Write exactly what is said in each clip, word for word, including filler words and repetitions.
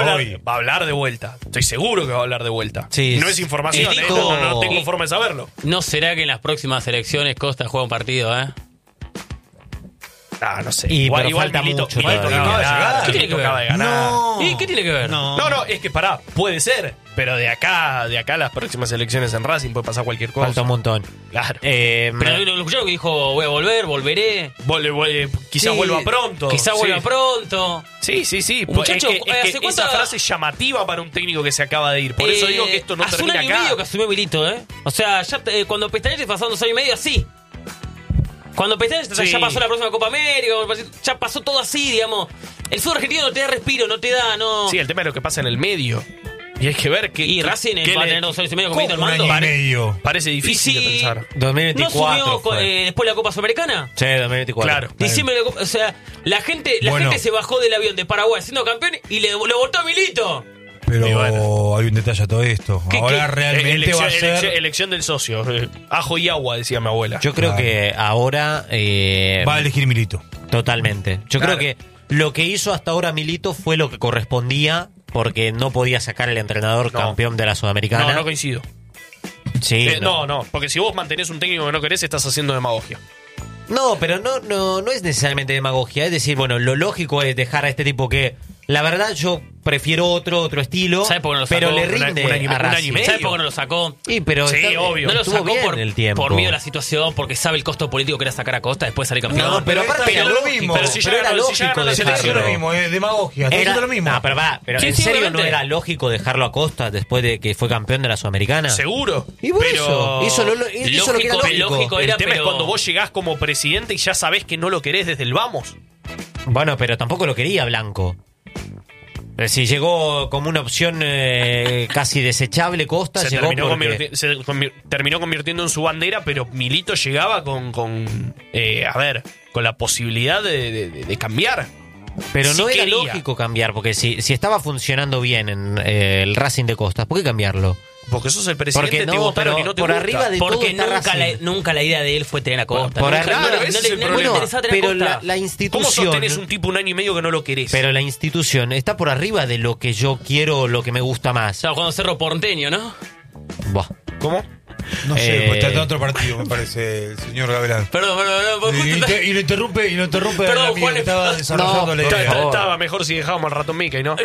hablar, hoy. va a hablar de vuelta. Estoy seguro que va a hablar de vuelta. Sí, no es información, eh, ¿eh? dijo- no, no tengo forma de saberlo. ¿No será que en las próximas elecciones Costa juega un partido, eh? Ah, no sé. Y, igual pero igual falta Milito, mucho Milito todavía. acaba de llegar. ¿Qué tiene Milito que ver? acaba de ganar. No. ¿Y qué tiene que ver? No. No, no, es que pará, puede ser, pero de acá, de acá a las próximas elecciones en Racing puede pasar cualquier cosa. Falta un montón. Claro. Eh, Pero lo lo escucharon que dijo, voy a volver, volveré. Vuelve- vuelve- quizás Sí, vuelva pronto. Quizá vuelva Sí. pronto. Sí, sí, sí. Un muchacho, es que, es ¿hace que cuánto- esa frase es llamativa para un técnico que se acaba de ir. Por eso Eh, digo que esto no hace termina un año y acá. medio que asumió Milito, ¿eh? O sea, ya eh, cuando Pestañete pasaron dos años y medio así. Cuando Pestañete Sí. ya pasó la próxima Copa América, ya pasó todo así, digamos. El fútbol argentino no te da respiro, no te da, no. Sí, el tema es lo que pasa en el medio. Y hay que ver que. Y que- Racing que va a le- tener dos años y medio con ¿Cómo Milito al un mando. año y Pare- medio? Parece difícil Y de si- pensar. dos mil ¿No veinticuatro asumió fue. eh, después la Copa Sudamericana? Sí, dos mil veinticuatro. Claro. Diciembre, de la Copa- o sea, la gente, la Bueno. gente se bajó del avión de Paraguay siendo campeón y le, lo votó a Milito. Pero Y bueno. hay un detalle a todo esto. ¿Qué- Ahora qué? realmente elección, va a ser... elección- elección del socio. Eh, Ajo y agua, decía mi abuela. Yo creo Claro. que ahora... eh, Va a elegir Milito. Totalmente. Yo Claro. creo que lo que hizo hasta ahora Milito fue lo que correspondía porque no podía sacar al entrenador No. campeón de la Sudamericana. No, no coincido. Sí, Eh, no, no, porque si vos mantenés un técnico que no querés, estás haciendo demagogia. No, pero no, no, no es necesariamente demagogia. Es decir, bueno, lo lógico es dejar a este tipo que, la verdad, yo prefiero otro otro estilo, ¿Sabe por qué no lo pero sacó? le Un rinde año- un año- a un año y Racing. medio. ¿Sabes por qué no lo sacó? Sí, pero Sí, está- obvio. No lo estuvo sacó bien por, el tiempo. por miedo a la situación, porque sabe el costo político que era sacar a Costa después de salir campeón. No, pero aparte está era haciendo lo lógico, mismo. pero, Pero si ya era ganó- si ya lógico ganó la Está haciendo dejarlo. lo mismo, es demagogia. Está Era- haciendo lo mismo. No, pero va, pero Sí, en sí, serio obviamente. no era lógico dejarlo a Costa después de que fue campeón de la Sudamericana. Seguro. Y por pero eso, hizo lo, lo- hizo lo que era Lógico, lógico. lógico. el era, tema pero- es cuando vos llegás como presidente y ya sabés que no lo querés desde el vamos. Bueno, pero tampoco lo quería Blanco. Eh, Si llegó como una opción eh, casi desechable Costa, Se llegó terminó, porque... convirti- se convir- terminó convirtiendo en su bandera, pero Milito llegaba con, con eh, a ver, con la posibilidad de, de- de cambiar. Pero Sí no era quería. lógico cambiar, porque si, si estaba funcionando bien en eh, el Racing de Costas, ¿por qué cambiarlo? Porque sos el presidente, Porque te no, votaron pero y no te por gusta. arriba de todo Porque está nunca la, Racing. nunca la idea de él fue tener a Costa. Por Nunca- arriba- no, le- Claro, ese no es le- el no le problema. interesaba tener a Pero Costa. la, la ¿Cómo institución... sostenés un tipo un año y medio que no lo querés? Pero la institución está por arriba de lo que yo quiero, lo que me gusta más. Estaba jugando Cerro Porteño, ¿no? Buah. ¿Cómo? No sé, Eh, pues está en otro partido, me parece, el señor Gavilán. Perdón, perdón, perdón. Y, justo y está- te- y lo interrumpe, y lo interrumpe Perdón, el amigo Juan, que estaba desarrollando no, la por idea. favor. Estaba mejor si dejábamos al rato Mickey, ¿no?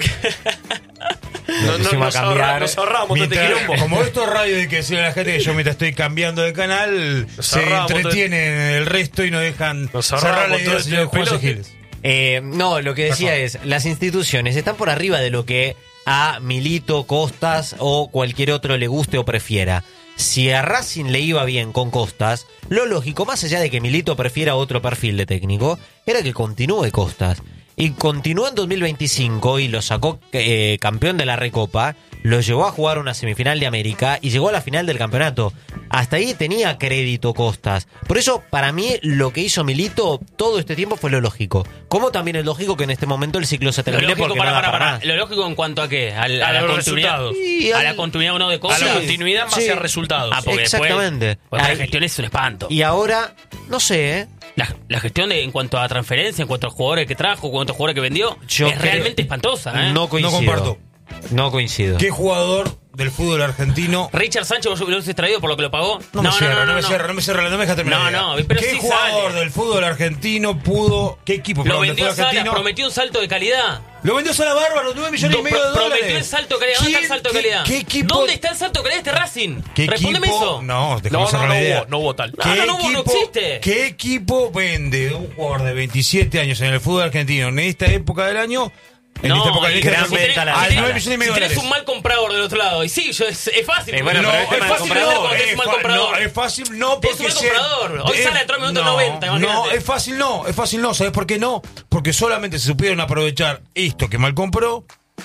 no, no pusimos a nos, cambiar. ahorra- nos ahorramos todo este Mientras- quilombo. como esto es radio y que decirle a la gente que yo mientras estoy cambiando de canal, Nos se ahorramos todo- entretienen en el resto y no dejan Nos cerrar ahorramos la todo idea del este señor Juan pelote. Giles. Eh, no, lo que decía es, las instituciones están por arriba de lo que a Milito, Costas o cualquier otro le guste o prefiera. Si a Racing le iba bien con Costas, lo lógico, más allá de que Milito prefiera otro perfil de técnico, era que continúe Costas. Y continuó en dos mil veinticinco y lo sacó eh, campeón de la Recopa, lo llevó a jugar una semifinal de América y llegó a la final del campeonato. Hasta ahí tenía crédito Costas. Por eso, para mí, lo que hizo Milito todo este tiempo fue lo lógico. Como también es lógico que en este momento el ciclo se Lo termine lógico, porque para, no da para, para para. más. Lo lógico en cuanto a qué? Al- a, A la los continuidad. resultados. Y A al- la continuidad o no de A cosas. la Sí. continuidad en base Sí. a resultados. Ah, porque después- Exactamente. porque la Ahí- gestión es un espanto. Y ahora, no sé, ¿eh? La, la gestión de, en cuanto a transferencia, en cuanto a jugadores que trajo, en cuanto a jugadores que vendió, Yo es creo- realmente espantosa. ¿eh? No coincido. No comparto. No coincido. ¿Qué jugador del fútbol argentino? Richard Sánchez vos lo hubiese traído por lo que lo pagó. No me cierra, no, me cierra, no me cierra, no me deja terminar. No, la idea. no, pero ¿Qué sí jugador sale. del fútbol argentino pudo, qué equipo Lo perdón, del vendió a fútbol Salas, argentino? prometió un salto de calidad. Lo vendió Sala Bárbaro, nueve millones y Do- medio de pro- dólares. prometió el salto de calidad. ¿Dónde está el ¿Quién- salto de qué- calidad? ¿Qué equipo? ¿Dónde está el salto de calidad de este Racing? ¿Qué Respóndeme equipo? eso. No, No, dejamos no, cerrar no, la idea. hubo, no hubo tal. No, no, no, no existe. ¿Qué equipo vende un jugador de veintisiete años en el fútbol argentino en esta época del año? En No, esta época del y año, gran si tenés- venta a la si al tenés- nueve millones y medio si de tenés dólares. un mal comprador del otro lado. Y sí, yo, es, es fácil. Eh, bueno, No, pero es este mal fácil, comprador, no, cuando es es, un mal fa- comprador. no, es fácil no Es porque un mal sea- comprador. Hoy es- sale atrás minuto no, noventa, no, imagínate. es fácil no, es fácil no, ¿sabes por qué no? Porque solamente se supieron aprovechar esto que mal compró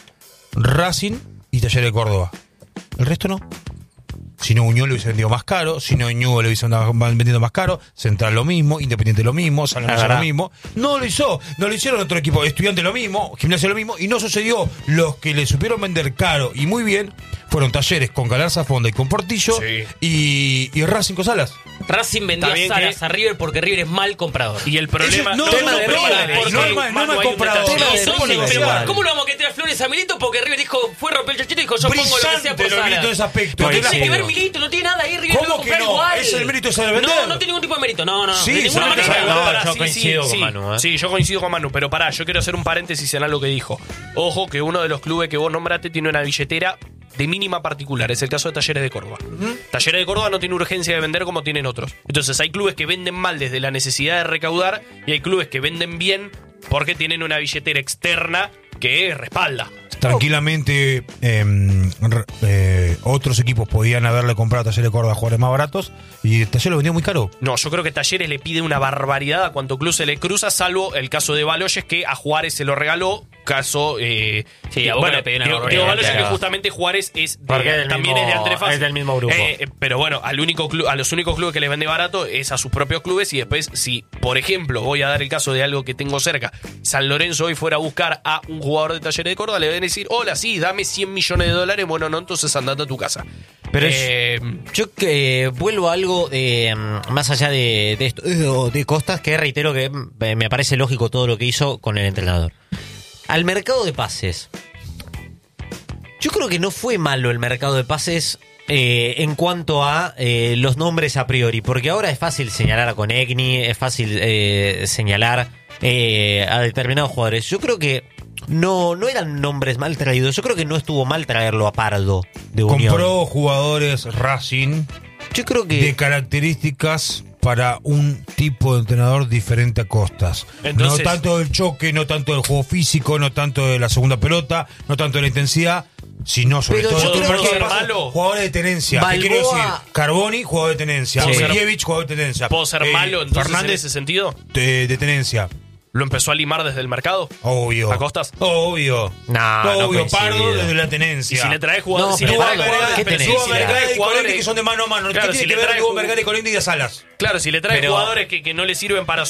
Racing y Talleres de Córdoba. El resto no. Si no, Uñuelo lo hubiese vendido más caro. Si no, Uñuelo lo hubiese vendido más caro. Central lo mismo. Independiente lo mismo. San Lorenzo verdad. lo mismo. No lo hizo. No lo hicieron otro equipo. Estudiante lo mismo. Gimnasia lo mismo. Y no sucedió. Los que le supieron vender caro y muy bien fueron Talleres con Galarza Fonda y con Portillo Sí. y, y Racing con Salas. Racing vendió Está bien Salas que- a River porque River es mal comprador. Y el problema... no, no, no, no, no, pero no, pará, no, porque no es mal- no Manu, es mal hay un comprador. detalle. No, No, se no, pone sí, pero igual. ¿cómo le vamos a quitar flores a Milito? Porque River dijo, fue romper el chanchito y dijo, yo pongo lo que sea Brillante por lo Milito en ese Salas. aspecto. ¿Qué Te la tiene que ver juro. Milito? No tiene nada ahí, River ¿Cómo lo va a que comprar no? igual. Es el mérito de saber vender. No, no tiene ningún tipo de mérito. No, no, Sí, de ninguna sabe manera. saber- No, Pará, yo sí, coincido sí, con sí. Manu, ¿eh? Sí, yo coincido con Manu, pero pará, yo quiero hacer un paréntesis en algo que dijo. Ojo que uno de los clubes que vos nombraste tiene una billetera de mínima particular, es el caso de Talleres de Córdoba. Talleres de Córdoba no tiene urgencia de vender como tienen otros. Entonces hay clubes que venden mal desde la necesidad de recaudar y hay clubes que venden bien porque tienen una billetera externa que respalda. Tranquilamente, eh, r- eh, otros equipos podían haberle comprado a Talleres de Córdoba jugadores más baratos y Talleres lo vendió muy caro. No, yo creo que Talleres le pide una barbaridad a cuanto club se le cruza, salvo el caso de Baloyes, que a Juárez se lo regaló. Caso. Eh, Sí, a Boca le pedí una Diego- barbaridad, Diego Baloyes, claro. que justamente Juárez es de- Porque es del también mismo- es de Antrefaz. es del mismo grupo. Eh, eh, pero bueno, al único club, a los únicos clubes que les vende barato es a sus propios clubes. Y después, si, por ejemplo, voy a dar el caso de algo que tengo cerca, San Lorenzo hoy fuera a buscar a un jugador de Talleres de Córdoba, le deben decir: hola, sí, dame cien millones de dólares. Bueno, no, entonces andate a tu casa. Pero es- Eh, Yo que vuelvo a algo eh, más allá de, de esto, eh, de Costas, que reitero que eh, me parece lógico todo lo que hizo con el entrenador. Al mercado de pases. Yo creo que no fue malo el mercado de pases eh, en cuanto a eh, los nombres a priori, porque ahora es fácil señalar a Conegni, es fácil eh, señalar eh, a determinados jugadores. Yo creo que no, no eran nombres mal traídos. Yo creo que no estuvo mal traerlo a Pardo de Unión. Compró jugadores Racing Yo creo que de características para un tipo de entrenador diferente a Costas. Entonces- no tanto del choque, no tanto del juego físico, no tanto de la segunda pelota, no tanto de la intensidad, sino sobre Pero todo yo creo ¿Por qué que- pasa? malo. Jugadores de tenencia. ¿Qué Balboa- quiero decir? Carboni, jugador de tenencia. Sí. Milievich, jugador de tenencia. ¿Puedo ser Eh, malo entonces en Fernández, ese sentido? de, de tenencia. ¿Lo empezó a limar desde el mercado? Obvio. ¿A Costas? Obvio. No, no Obvio. coincido. Pardo desde la Y tenencia. si le traes jugadores... No, si pero le pará, traes pará, jugadores... ¿qué pero tenés? si Suba le traes Vergara y jugadores- Colendi, que son de mano a mano. Claro, ¿Qué si tiene le que ver traes Hugo ju- Vergara y Colendi de Salas? Claro, si le traes Pero- jugadores que, que no le sirven para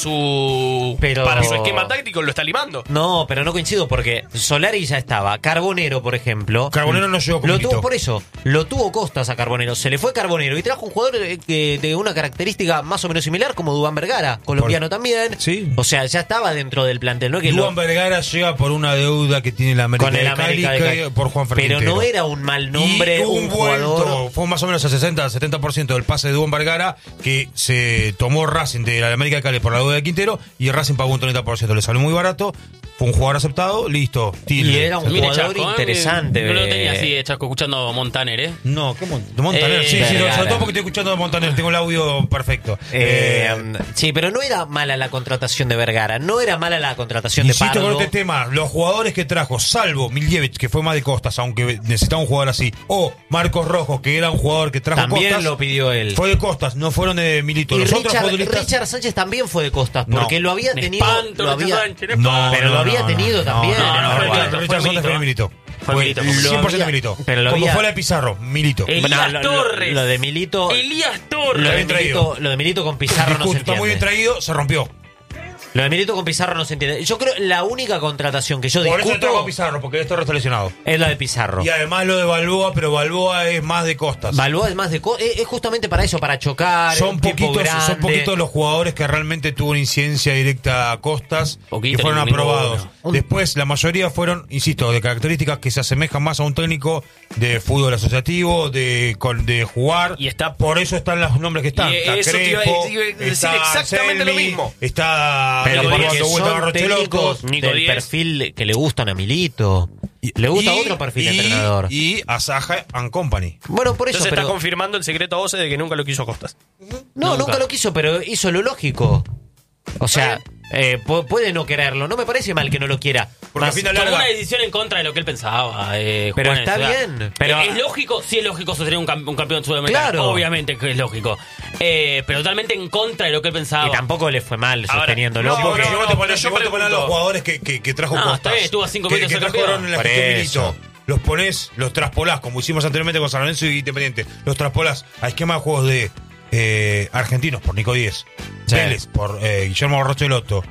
su Pero- para su esquema táctico, lo está limando. No, pero no coincido porque Solari ya estaba. Carbonero, por ejemplo. Carbonero no llegó con Lo Milito. tuvo por eso. Lo tuvo Costas a Carbonero. Se le fue Carbonero y trajo un jugador eh, que- de una característica más o menos similar como Duván Vergara, colombiano Por- también. Sí. O sea, ya estaba dentro del plantel, ¿no? Que lo- Juan Vergara llega por una deuda que tiene la América con el de Cali, América de que- Cali. por Juan Pero Ferquintero. no era un mal nombre, Y un un jugador. vuelto, fue más o menos el sesenta, setenta por ciento del pase de Duván Vergara que se tomó Racing de la América de Cali por la deuda de Quintero y Racing pagó un treinta por ciento, le salió muy barato, fue un jugador aceptado, listo, tilde. Y era un Mire, jugador Chasco, ¿eh? interesante. No lo eh. tenía así, eh, Chasco, escuchando Montaner, ¿eh? No, ¿qué Mon- de Montaner? Eh, sí, sí, Vergara. sobre todo porque estoy escuchando de Montaner, tengo el audio perfecto. Eh, Eh, sí, pero no era mala la contratación de Vergara, no era mala la contratación de Insisto Pardo. con este tema, los jugadores que trajo, salvo Milievich, que fue más de Costas, aunque necesitaba un jugador así, o Marcos Rojo, que era un jugador que trajo También Costas, lo pidió él. fue de Costas, no fueron de Milito. Y Los otros Richard, futbolistas... Richard Sánchez también fue de Costas, No. porque lo había Un tenido. espanto, lo Richard había- Sánchez, un No, espanto. pero no, lo había no, tenido no, también. No, no, no, No, fue Milito, Richard fue Sánchez Milito, fue ¿eh? Milito. Fue Fue Milito. cien por ciento Lo había- Milito. pero lo Como había- fue la de Pizarro, Milito. Elías No, lo- lo- Torres. Lo de Milito. Elías Torres. Lo de, bien traído. Milito, lo de Milito con Pizarro no se Disculpa, está muy bien entiende. traído, se rompió. Lo de Milito con Pizarro no se entiende. Yo creo la única contratación que yo Por eso le trajo a discuto Pizarro, porque esto está lesionado. es la de Pizarro. Y además lo de Balboa, pero Balboa es más de Costas. Balboa es más de co- es, es justamente para eso, para chocar. Son un tipo poquitos, grande. son poquitos los jugadores que realmente tuvo una incidencia directa a Costas, Poquito, que fueron ninguno. aprobados. Después, la mayoría fueron, insisto, de características que se asemejan más a un técnico de fútbol asociativo, de, con- de jugar. Y está- por eso están los nombres que están. Y Está eso te iba a Crespo, decir- decir está exactamente lo Anselmi, mismo. Está Pero Nico porque Díaz, dando vuelta a son Barrocheloto. técnicos Nico del Díaz. perfil que le gustan a Milito. Le gusta Y- otro perfil de y- entrenador. Y Asaja and Company. Bueno, por eso, Entonces pero está confirmando el secreto a voces de que nunca lo quiso Costas. no, nunca. Nunca. lo quiso, pero hizo lo lógico. O sea, eh, pu- puede no quererlo. No me parece mal que no lo quiera. Porque Más- al final- Tomó larga. una decisión en contra de lo que él pensaba. eh, Pero Juanes, está o sea, bien, pero- eh, es lógico, sí es lógico sostener un, cam- un campeón sudamericano. Claro. Obviamente que es lógico. Eh, pero totalmente en contra de lo que él pensaba. y tampoco le fue mal Ahora, sosteniéndolo. no, Sí, porque- porque si vos te no, pones, pero si yo vos te pones a los pregunto. jugadores que, que, que trajo No, Costas, está bien, estuvo a cinco que, minutos que de ser trajeron campeón. en la Por gestión eso. Milito, los pones, los traspolás, como hicimos anteriormente con San Lorenzo y Independiente, los traspolás a esquema de juegos de eh, argentinos por Nico Díez, Sí. Vélez por eh, Guillermo Barrocheloto,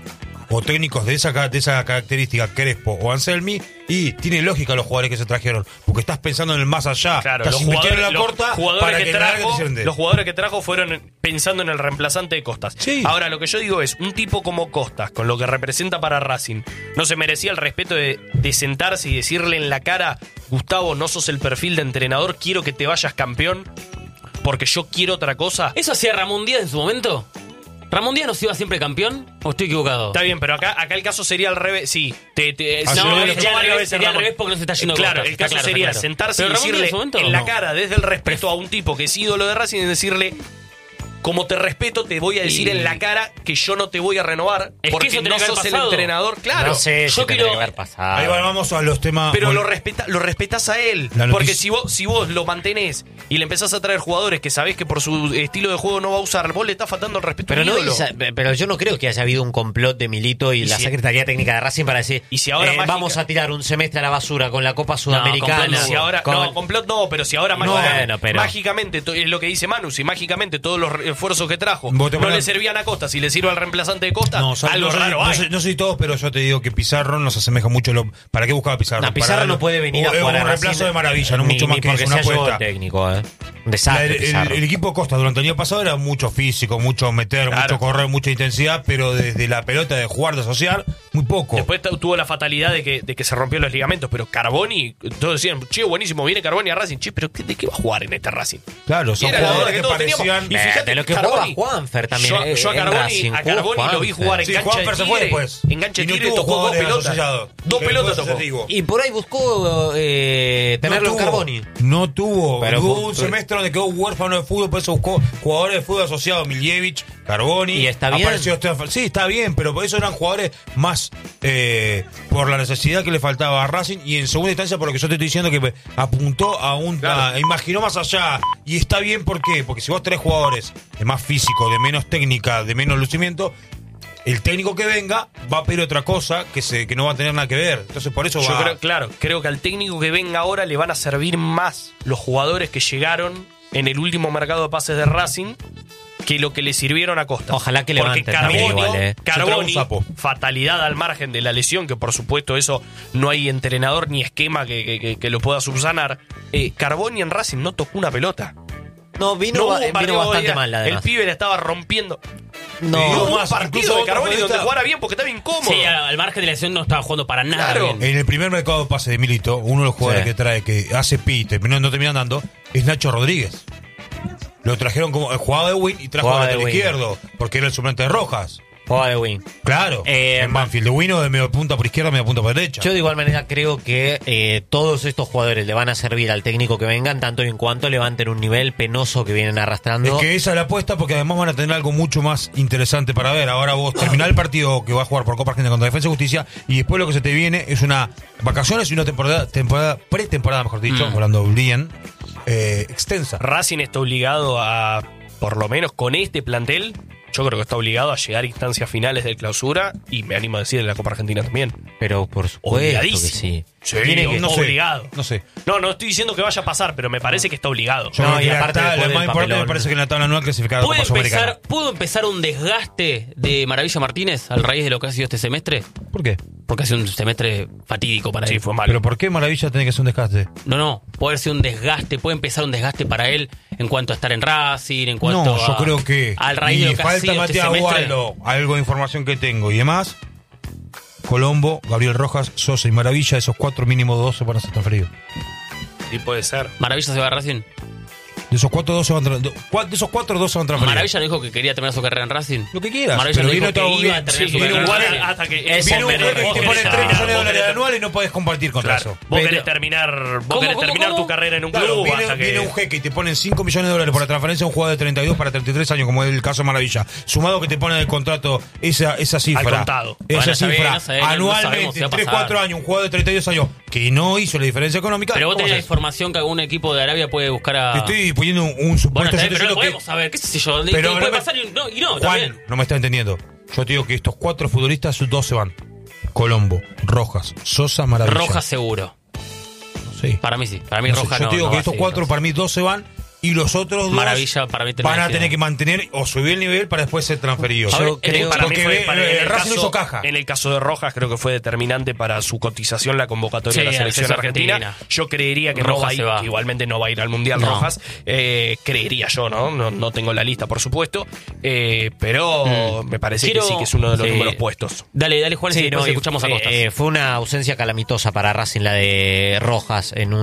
o técnicos de esa, ca- de esa característica, Crespo o Anselmi, y tiene lógica los jugadores que se trajeron, porque estás pensando en el más allá, Claro, estás los invirtiendo jugadores, en la los corta jugadores para que que, nadie trajo, te siente. los jugadores que trajo fueron pensando en el reemplazante de Costas. Sí. Ahora, lo que yo digo es, un tipo como Costas, con lo que representa para Racing, ¿no se merecía el respeto de, de sentarse y decirle en la cara, Gustavo, no sos el perfil de entrenador, quiero que te vayas campeón, porque yo quiero otra cosa? ¿Eso hacía Ramón Díaz en su momento? ¿Ramón Díaz no se iba siempre campeón? ¿O estoy equivocado? Está bien, pero acá, acá el caso sería al revés. Sí, te, te, Ah, no, sí, lo lo he que- hecho sería al varias revés, veces, sería al Ramón. revés porque no se está yendo Claro, Costas, el está caso claro, sería está claro. sentarse Pero y Ramón Díaz en decirle su momento, en la no. cara, desde el respeto a un tipo que es ídolo de Racing, y decirle, como te respeto, te voy a decir Y- en la cara que yo no te voy a renovar que porque eso no tenía que haber sos el pasado. entrenador. Claro, No sé, yo yo quiero- quiero que haber pasado. Ahí va, vamos a los temas. pero bueno, lo, respeta, lo respetás a él. La Porque noticia- si vos, si vos lo mantenés y le empezás a traer jugadores que sabés que por su estilo de juego no va a usar, vos le estás faltando el respeto Pero, a un no, ídolo. Isa- pero yo no creo que haya habido un complot de Milito y, Y la si- Secretaría Técnica de Racing para decir Y si ahora eh, mágica- vamos a tirar un semestre a la basura con la Copa Sudamericana. complot no. Si ahora, con- no, complot no, pero si ahora No, mágicamente, bueno, pero- mágicamente to- es lo que dice Manu, si mágicamente todos los esfuerzos que trajo Vos te no pones- le servían a Costa, si le sirve al reemplazante de Costa, No, son- algo no, sé, raro no, hay. sé, no sé si todos, pero yo te digo que Pizarro nos asemeja mucho. Lo, ¿Para qué buscaba Pizarro? No, Pizarro Para- no puede venir a es jugar a un reemplazo Racing, de maravilla, no ni- mucho más ni que porque eso, una sea yo apuesta. técnico, ¿eh? Un La- desastre, el, el- Pizarro. el equipo Costa durante el año pasado era mucho físico, mucho meter, Claro. mucho correr, mucha intensidad, pero desde la pelota de jugar, de asociar, muy poco. Después tu- tuvo la fatalidad de que, de que se rompió los ligamentos, pero Carboni, todos decían, che, buenísimo, viene Carboni a Racing, che, pero ¿qué- ¿de qué va a jugar en este Racing? Claro, son Y era la duda jugadores que todos teníamos. parecían... Y Eh, fíjate, de lo que Carboni- jugaba Juanfer también. Yo, eh, yo a en Carboni, Racing, a jugó Carboni lo vi Juanfer. jugar en Sí, cancha Juanfer de se fue Tigre. después. En cancha Y de no Tigre tuvo tocó dos jugadores pelotas. asociados. Dos Que pelotas después, ya tocó. te digo. Y por ahí buscó eh, tenerlo no en tuvo, Carboni. No tuvo. Pero Hubo fu- un semestre donde quedó huérfano de fútbol, por eso buscó jugadores de fútbol asociados, Miljevich, Carboni. Y está bien. Apareció Stefan- Sí, está bien, pero por eso eran jugadores más eh, por la necesidad que le faltaba a Racing y en segunda instancia por lo que yo te estoy diciendo que apuntó a un... Claro. a- imaginó más allá. Y está bien, ¿por qué? Porque si vos tenés jugadores de más físico, de menos técnica, de menos lucimiento... El técnico que venga va a pedir otra cosa que se que no va a tener nada que ver. Entonces por eso Yo va... creo, claro, creo que al técnico que venga ahora le van a servir más los jugadores que llegaron en el último mercado de pases de Racing que lo que le sirvieron a Costa. Ojalá que Porque levanten también Carboni, igual, eh. Se trae Carboni, un sapo. fatalidad al margen de la lesión, que por supuesto eso no hay entrenador ni esquema que, que- que- que lo pueda subsanar. Eh, Carboni en Racing no tocó una pelota. No, vino, No hubo ba- un vino partido bastante donde mal, el además. pibe la estaba rompiendo. No, No hubo un más, partido incluso de otro Carboni donde futbolista- jugara bien porque estaba incómodo. Sí, al margen de la lesión no estaba jugando para nada Claro. bien. En el primer mercado de pase de Milito, uno de los jugadores Sí. que trae, que hace pi, terminó, no termina andando, es Nacho Rodríguez. Lo trajeron como jugaba de win y trajo Jugaba al de lateral wing. izquierdo, porque era el suplente de Rojas. Juega de wing. Claro. Eh, en Banfield, de win o de medio punta por izquierda, medio punta por derecha. Yo de igual manera creo que eh, todos estos jugadores le van a servir al técnico que vengan, tanto y en cuanto levanten un nivel penoso que vienen arrastrando. Es que esa es la apuesta porque además van a tener algo mucho más interesante para ver. Ahora vos terminás el partido que va a jugar por Copa Argentina contra Defensa y Justicia y después lo que se te viene es una vacaciones y una temporada, temporada pretemporada, mejor dicho, Mm. hablando bien, eh, extensa. Racing está obligado a, por lo menos con este plantel, yo creo que está obligado a llegar a instancias finales de clausura y me animo a decir de la Copa Argentina también. Pero por supuesto que Obligadísimo. sí. Sí, Tiene que- no sé, obligado. no sé. No, no estoy diciendo que vaya a pasar, pero me parece que está obligado. Yo No, creo que y la aparte tabla- después lo más del importante papelón. me parece que en la tabla anual clasificada a la ¿Puede Copa Sudamericana. empezar, ¿Pudo empezar un desgaste de Maravilla Martínez al raíz de lo que ha sido este semestre? ¿Por qué? Porque ha sido un semestre fatídico para Sí, él. fue malo. Pero ¿por qué Maravilla tiene que ser un desgaste? No, no, puede ser un desgaste, puede empezar un desgaste para él en cuanto a estar en Racing, en cuanto No, a... yo creo que Al raíz de y lo que ha falta sido este Matías semestre. Waldo, algo de información que tengo y demás. Colombo, Gabriel Rojas, Sosa y Maravilla, esos cuatro mínimo dos se van a estar transferidos. Sí, puede ser. Maravilla se va a Racing. De esos cuatro, dos se van tra- de de esos cuatro, dos se van transferidos. Maravilla no dijo que quería terminar su carrera en Racing. Lo que quieras. Maravilla pero no dijo viene que todo iba bien. a terminar Sí, su viene carrera un en guardia Racing. hasta que Es vos el Viene un querés- juego que vos te querés pone terminar, tres millones de vos dólares querés- anuales y no podés compartir contra Claro, eso. vos Pero- querés terminar, vos ¿Cómo, querés cómo, terminar cómo? tu carrera en un Claro, club viene, hasta que... viene un jeque y te ponen cinco millones de dólares por la transferencia de un jugador de treinta y dos para treinta y tres años, como es el caso de Maravilla. Sumado que te ponen en el contrato esa, esa cifra. Al contado. Esa Bueno, está bien, cifra. no sé, no- no sabemos anualmente, si va a tres, pasar. cuatro años, un jugador de treinta y dos años que no hizo la diferencia económica. Pero vos ¿cómo tenés la haces? información que algún equipo de Arabia puede buscar a... Te estoy poniendo un, un Bueno, supuesto. está yo bien, te pero no digo que- podemos saber, qué sé yo, Pero pero no puede me- pasar y no, y no Juan, también. no me está entendiendo. Yo te digo que estos cuatro futbolistas, dos se van. Colombo, Rojas, Sosa, Maravilla. Rojas seguro. Sí. Para mí sí, para mí No sé, Rojas yo no. te digo no que va a estos seguir, cuatro, no. para mí, dos se van y los otros dos Maravilla, para mí van a termina tener que mantener o subir el nivel para después ser transferidos. Yo Yo creo- para mí porque fue, para- eh, en, el Racing caso, hizo caja. en el caso de Rojas creo que fue determinante para su cotización la convocatoria Sí, de la a la selección selección argentina. argentina. Yo creería que Rojas no va a ir, se va. que igualmente no va a ir al Mundial No. Rojas. Eh, creería yo, ¿no? ¿no? No tengo la lista, por supuesto. Eh, pero me parece Quiero- que sí que es uno de los sí. números puestos. Dale, dale, Juan, Sí, y después no, y- escuchamos a eh, Costas. eh, fue una ausencia calamitosa para Racing la de Rojas en un